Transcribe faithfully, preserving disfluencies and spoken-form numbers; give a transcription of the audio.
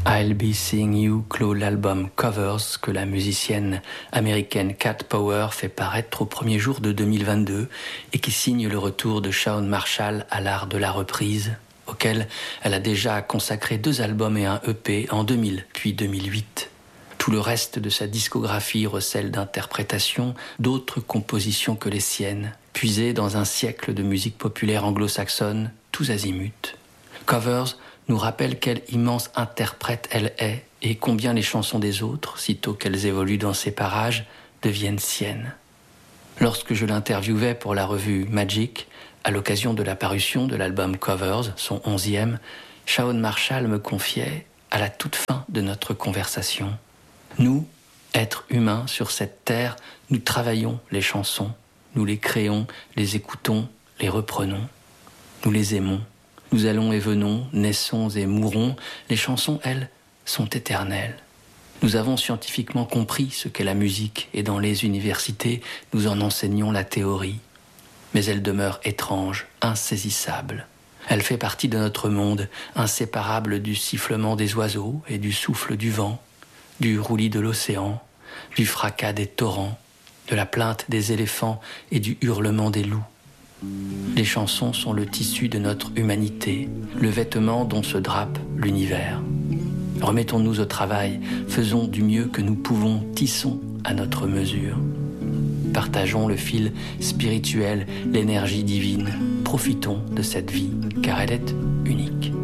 I'll Be Seeing You clôt l'album Covers que la musicienne américaine Cat Power fait paraître au premier jour de deux mille vingt-deux et qui signe le retour de Shawn Marshall à l'art de la reprise, auquel elle a déjà consacré deux albums et un E P en deux mille puis deux mille huit. Tout le reste de sa discographie recèle d'interprétations d'autres compositions que les siennes, puisées dans un siècle de musique populaire anglo-saxonne tous azimuts. Covers nous rappelle quelle immense interprète elle est et combien les chansons des autres, sitôt qu'elles évoluent dans ces parages, deviennent siennes. Lorsque je l'interviewais pour la revue Magic, à l'occasion de la parution de l'album Covers, son onzième, Shawn Marshall me confiait, à la toute fin de notre conversation, « Nous, êtres humains sur cette terre, nous travaillons les chansons, nous les créons, les écoutons, les reprenons, nous les aimons. Nous allons et venons, naissons et mourons. Les chansons, elles, sont éternelles. Nous avons scientifiquement compris ce qu'est la musique et dans les universités, nous en enseignons la théorie. Mais elle demeure étrange, insaisissable. Elle fait partie de notre monde, inséparable du sifflement des oiseaux et du souffle du vent, du roulis de l'océan, du fracas des torrents, de la plainte des éléphants et du hurlement des loups. Les chansons sont le tissu de notre humanité, le vêtement dont se drape l'univers. Remettons-nous au travail, faisons du mieux que nous pouvons, tissons à notre mesure. Partageons le fil spirituel, l'énergie divine, profitons de cette vie, car elle est unique.